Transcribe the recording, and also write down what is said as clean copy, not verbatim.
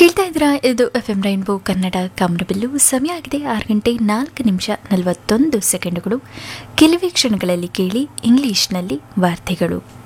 ಕೇಳ್ತಾ ಇದ್ರ ಇದು FM ರೈನ್ಬೋ ಕನ್ನಡ ಕಾಮನಬಿಲ್ಲು. ಸಮಯ ಆಗಿದೆ 6 ಗಂಟೆ 4 ನಿಮಿಷ 41 ಸೆಕೆಂಡುಗಳು. ಕೆಲವೇ ಕ್ಷಣಗಳಲ್ಲಿ ಕೇಳಿ ಇಂಗ್ಲಿಷ್ನಲ್ಲಿ ವಾರ್ತೆಗಳು.